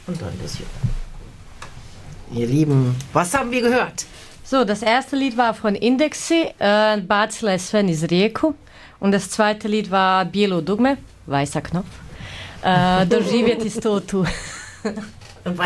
Und dann das hier. Ihr Lieben, was haben wir gehört? So, das erste Lied war von Indexi, Bacila je sve niz rijeku. Und das zweite Lied war Bijelo dugme, weißer Knopf. Doživjeti stotu.